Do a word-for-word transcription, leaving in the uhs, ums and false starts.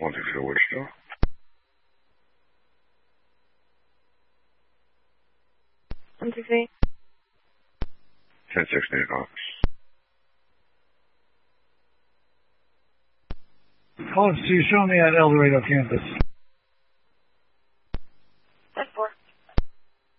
one two zero Wichita. one two three. ten six native office. Call us to show me at El Dorado campus.